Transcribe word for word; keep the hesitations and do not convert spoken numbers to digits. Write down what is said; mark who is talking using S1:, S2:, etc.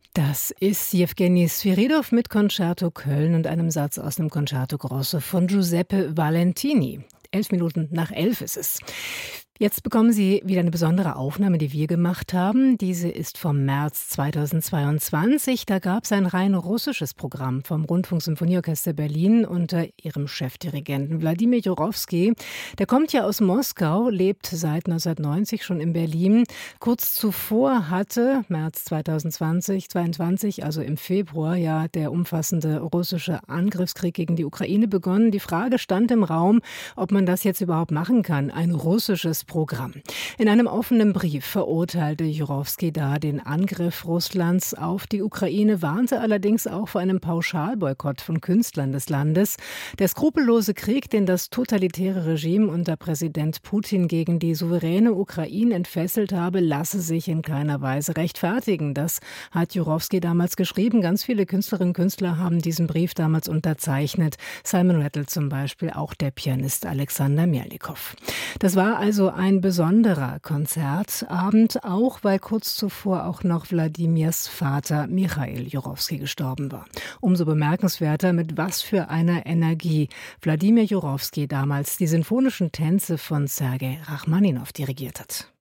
S1: Das ist Jewgeni Sviridov mit Concerto Köln und einem Satz aus dem Concerto Grosso von Giuseppe Valentini. Elf Minuten nach elf ist es. Jetzt bekommen Sie wieder eine besondere Aufnahme, die wir gemacht haben. Diese ist vom März zweitausendzweiundzwanzig. Da gab es ein rein russisches Programm vom Rundfunksymphonieorchester Berlin unter ihrem Chefdirigenten Wladimir Jurowski. Der kommt ja aus Moskau, lebt seit neunzehnhundertneunzig schon in Berlin. Kurz zuvor hatte, März zweitausendzwanzig, zweiundzwanzig, also im Februar, ja der umfassende russische Angriffskrieg gegen die Ukraine begonnen. Die Frage stand im Raum, ob man das jetzt überhaupt machen kann, ein russisches Programm. In einem offenen Brief verurteilte Jurowski da den Angriff Russlands auf die Ukraine, warnte allerdings auch vor einem Pauschalboykott von Künstlern des Landes. Der skrupellose Krieg, den das totalitäre Regime unter Präsident Putin gegen die souveräne Ukraine entfesselt habe, lasse sich in keiner Weise rechtfertigen. Das hat Jurowski damals geschrieben. Ganz viele Künstlerinnen und Künstler haben diesen Brief damals unterzeichnet. Simon Rattle zum Beispiel, auch der Pianist Alexander Melnikow. Das war also ein besonderer Konzertabend, auch weil kurz zuvor auch noch Wladimirs Vater Michail Jurowski gestorben war. Umso bemerkenswerter, mit was für einer Energie Wladimir Jurowski damals die sinfonischen Tänze von Sergei Rachmaninow dirigiert hat.